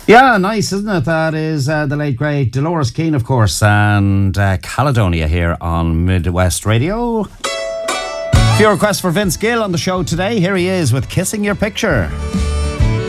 Yeah, nice, isn't it? That is the late great Dolores Keane, of course, and Caledonia here on Midwest Radio. A few requests for Vince Gill on the show today. Here he is with Kissing Your Picture.